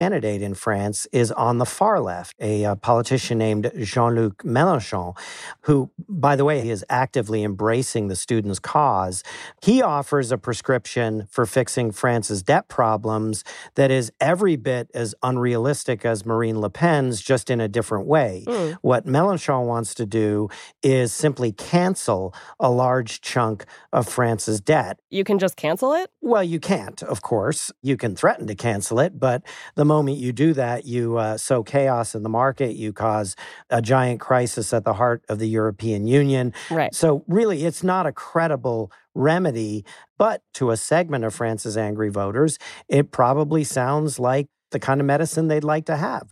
candidate in France is on the far left, a politician named Jean-Luc Mélenchon, who, by the way, is actively embracing the students' cause. He offers a prescription for fixing France's debt problems that is every bit as unrealistic as Marine Le Pen's, just in a different way. What Mélenchon wants to do is simply cancel a large chunk of France's debt. You can just cancel it? Well, you can't, of course. You can threaten to cancel it, but the moment you do that, you sow chaos in the market, you cause a giant crisis at the heart of the European Union. Right. So really, it's not a credible remedy, but to a segment of France's angry voters, it probably sounds like the kind of medicine they'd like to have.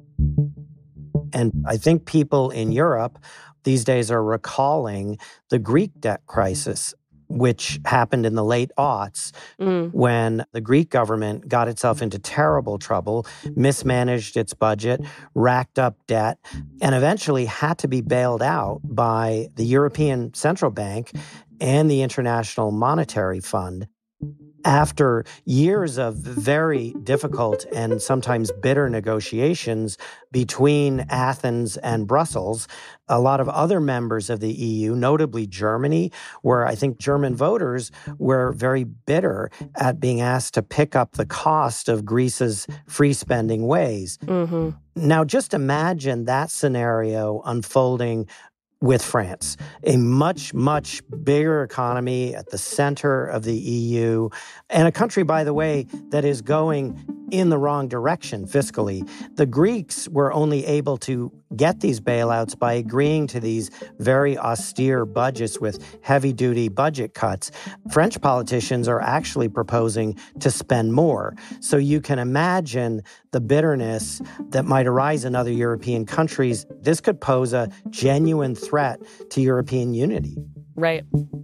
And I think people in Europe these days are recalling the Greek debt crisis, which happened in the late aughts when the Greek government got itself into terrible trouble, mismanaged its budget, racked up debt, and eventually had to be bailed out by the European Central Bank and the International Monetary Fund. After years of very difficult and sometimes bitter negotiations between Athens and Brussels, a lot of other members of the EU, notably Germany, where I think German voters were very bitter at being asked to pick up the cost of Greece's free spending ways. Now, just imagine that scenario unfolding with France, a much, much bigger economy at the center of the EU, and a country, by the way, that is going in the wrong direction fiscally. The Greeks were only able to get these bailouts by agreeing to these very austere budgets with heavy-duty budget cuts. French politicians are actually proposing to spend more. So you can imagine the bitterness that might arise in other European countries. This could pose a genuine threat to European unity. Right.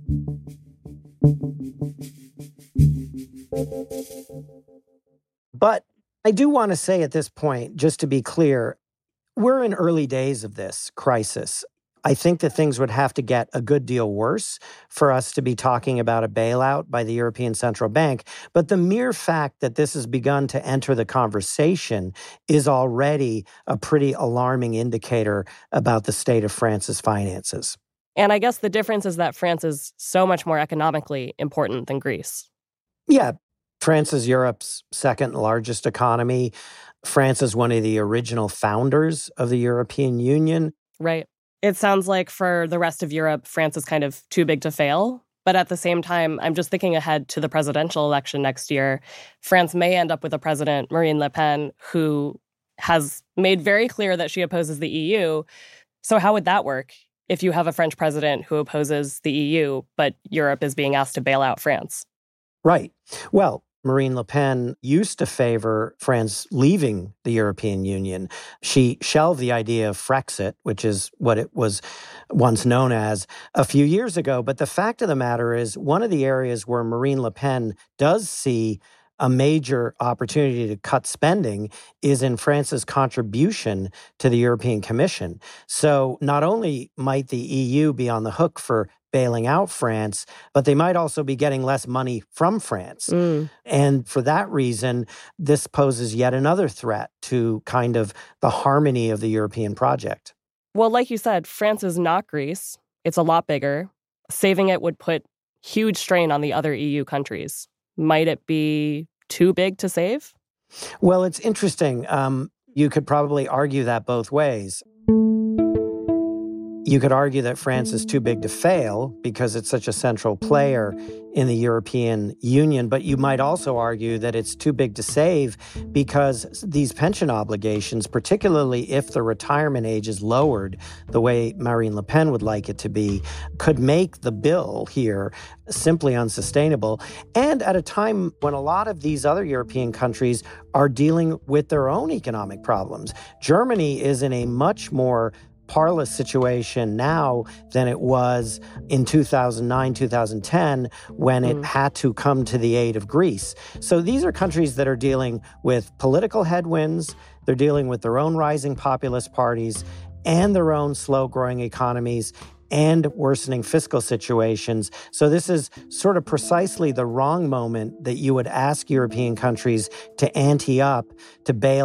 But I do want to say at this point, just to be clear, we're in early days of this crisis. I think that things would have to get a good deal worse for us to be talking about a bailout by the European Central Bank. But the mere fact that this has begun to enter the conversation is already a pretty alarming indicator about the state of France's finances. And I guess the difference is that France is so much more economically important than Greece. Yeah. France is Europe's second largest economy. France is one of the original founders of the European Union. Right. It sounds like for the rest of Europe, France is kind of too big to fail. But at the same time, I'm just thinking ahead to the presidential election next year. France may end up with a president, Marine Le Pen, who has made very clear that she opposes the EU. So how would that work if you have a French president who opposes the EU, but Europe is being asked to bail out France? Right. Well, Marine Le Pen used to favor France leaving the European Union. She shelved the idea of Frexit, which is what it was once known as, a few years ago. But the fact of the matter is, one of the areas where Marine Le Pen does see a major opportunity to cut spending is in France's contribution to the European Commission. So not only might the EU be on the hook for bailing out France, but they might also be getting less money from France. And for that reason, this poses yet another threat to kind of the harmony of the European project. Well, like you said, France is not Greece. It's a lot bigger. Saving it would put huge strain on the other EU countries. Might it be too big to save? Well, it's interesting. You could probably argue that both ways. You could argue that France is too big to fail because it's such a central player in the European Union, but you might also argue that it's too big to save because these pension obligations, particularly if the retirement age is lowered the way Marine Le Pen would like it to be, could make the bill here simply unsustainable. And at a time when a lot of these other European countries are dealing with their own economic problems. Germany is in a much more parlous situation now than it was in 2009, 2010, when it had to come to the aid of Greece. So these are countries that are dealing with political headwinds. They're dealing with their own rising populist parties and their own slow-growing economies. and worsening fiscal situations. So this is sort of precisely the wrong moment that you would ask European countries to ante up to bail